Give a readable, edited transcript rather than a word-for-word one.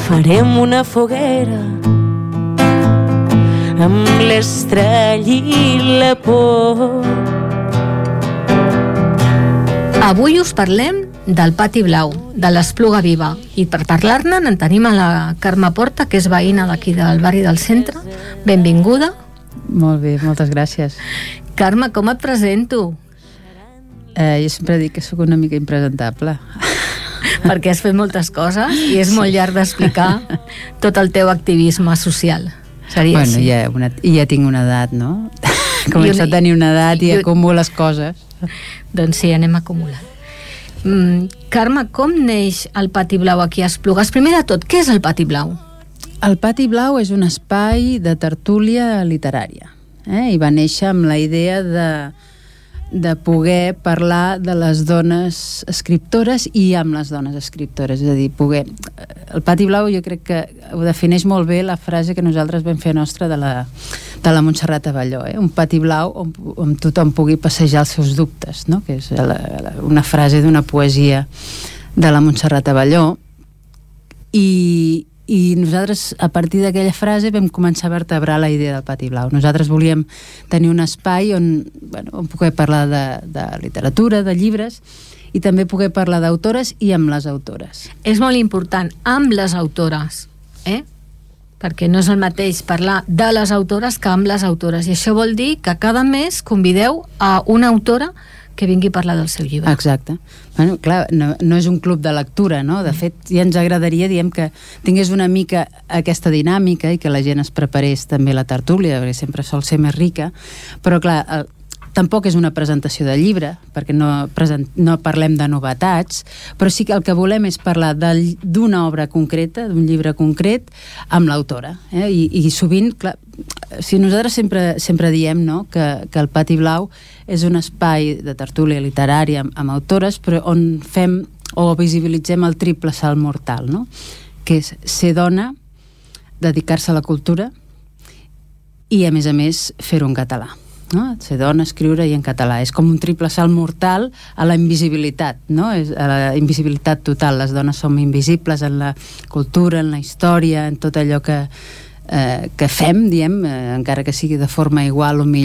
farem una foguera amb l'estrella i la por. Avui us parlem del Pati Blau, de l'Espluga Viva, i per parlar-ne en tenim a la Carme Porta, que és veïna d'aquí del barri del centre. Benvinguda. Molt bé, moltes gràcies. Carme, com et presento? Jo sempre dic que sóc una mica impresentable. Perquè has fet moltes coses i és molt llarg d'explicar tot el teu activisme social. Seria Bueno, així. ja tinc una edat, no? Començo a tenir una edat i acumulo les coses. Doncs sí, anem acumulant. Carme, com neix el Pati Blau aquí a Esplugues? Primer de tot, què és el Pati Blau? El Pati Blau és un espai de tertúlia literària, i va néixer amb la idea de poder parlar de les dones escriptores i amb les dones escriptores, és a dir, el Pati Blau jo crec que ho defineix molt bé la frase que nosaltres vam fer nostra de la Montserrat Abelló, un pati blau on tothom pugui passejar els seus dubtes, no? Que és una frase d'una poesia de la Montserrat Abelló, i nosaltres a partir d'aquella frase vam començar a vertebrar la idea del Pati Blau. Nosaltres volíem tenir un espai on poder parlar de literatura, de llibres, i també poder parlar d'autores i amb les autores. És molt important, amb les autores, perquè no és el mateix parlar de les autores que amb les autores, i això vol dir que cada mes convideu a una autora que vingui a parlar del seu llibre. Exacte. Bueno, clar, no és un club de lectura, no? De fet, ja ens agradaria, que tingués una mica aquesta dinàmica i que la gent es preparés també la tertúlia, perquè sempre sol ser més rica, però clar, tampoc és una presentació de llibre, perquè no parlem de novetats, però sí que el que volem és parlar d'una obra concreta, d'un llibre concret, amb l'autora. I sovint, clar, si nosaltres sempre diem, no, que el Pati Blau és un espai de tertúlia literària amb autores, però on fem o visibilitzem el triple salt mortal, no? Que és ser dona, dedicar-se a la cultura i, a més, fer-ho en català. No? Ser dona, escriure i en català. És com un triple salt mortal a la invisibilitat, no? A la invisibilitat total. Les dones som invisibles en la cultura, en la història, en tot allò que fem, encara que sigui de forma igual o millor